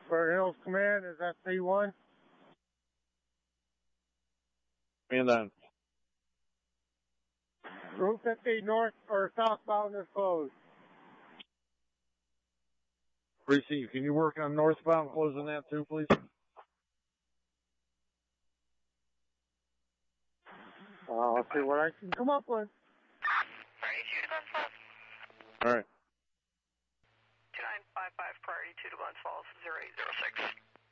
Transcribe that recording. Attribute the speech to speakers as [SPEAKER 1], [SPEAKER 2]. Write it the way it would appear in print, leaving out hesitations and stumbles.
[SPEAKER 1] Bird Hills Command, is that P1?
[SPEAKER 2] And then
[SPEAKER 1] Route 50 north or southbound is closed.
[SPEAKER 2] receive. Can you work on northbound closing that too, please?
[SPEAKER 1] I'll see what I can come up with.
[SPEAKER 3] Priority 2 to Glens Falls.
[SPEAKER 2] All right.
[SPEAKER 3] 2955, priority 2 to Glens Falls, 0806.